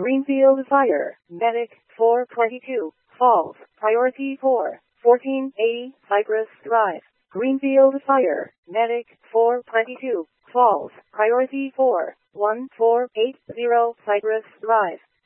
Greenfield Fire, Medic 422, Falls, Priority 4, 1480, Cypress Drive. Greenfield Fire, Medic 422, Falls, Priority 4, 1480, Cypress Drive.